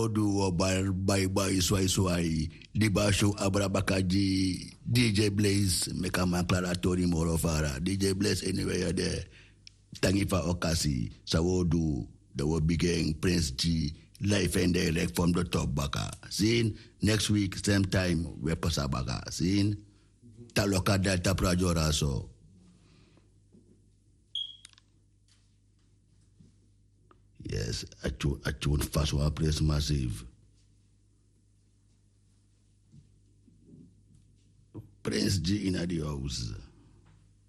Odu bye swai Diba show abrabakaji DJ Blaze meka maklara Tori Morofara DJ Blaze anywhere you're there. Tangifa Okasi Sawodu the will begin Prince G live and direct from the top baka. Seen next week same time we pasa baka. Seen Taloka Delta Prajora so. Yes, I tune fast one place massive. Prince G in the house.